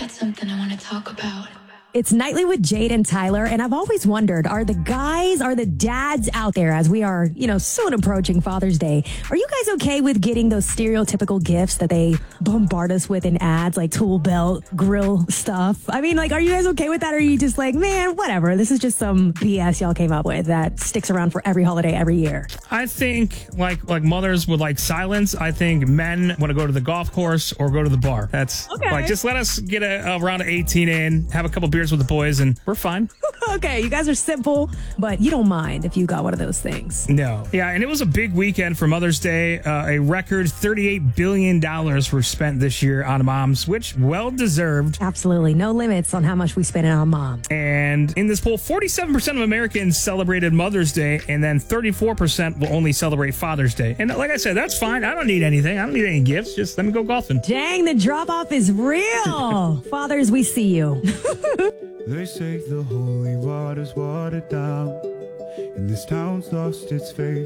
got something I want to talk about. It's Nightly with Jade and Tyler, and I've always wondered, are the dads out there, as we are, soon approaching Father's Day, are you guys okay with getting those stereotypical gifts that they bombard us with in ads, like tool belt, grill stuff? I mean, are you guys okay with that, or are you just like, man, whatever, this is just some BS y'all came up with that sticks around for every holiday every year? I think, like mothers would like silence, I think men want to go to the golf course or go to the bar. That's, okay. Just let us get a round of 18 in, have a couple beers with the boys, and we're fine. Okay, you guys are simple, but you don't mind if you got one of those things. No. Yeah, and it was a big weekend for Mother's Day. A record $38 billion were spent this year on moms, which well-deserved. Absolutely. No limits on how much we spend on moms. And in this poll, 47% of Americans celebrated Mother's Day, and then 34% will only celebrate Father's Day. And like I said, that's fine. I don't need anything. I don't need any gifts. Just let me go golfing. Dang, the drop-off is real. Fathers, we see you. They say the holy water's watered down, and this town's lost its faith.